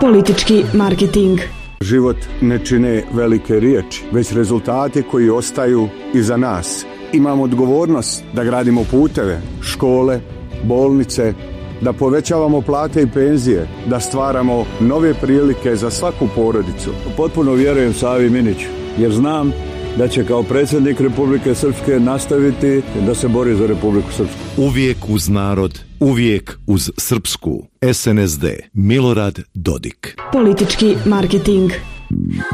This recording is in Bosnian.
Politički marketing. Život ne čine velike riječi, već rezultati koji ostaju iza nas. Imamo odgovornost da gradimo puteve, škole, bolnice, da povećavamo plate i penzije, da stvaramo nove prilike za svaku porodicu. Potpuno vjerujem Savi Miniću, jer znam da će kao predsjednik Republike Srpske nastaviti da se bori za Republiku Srpsku. Uvijek uz narod, uvijek uz Srpsku. SNSD. Milorad Dodik. Politički marketing.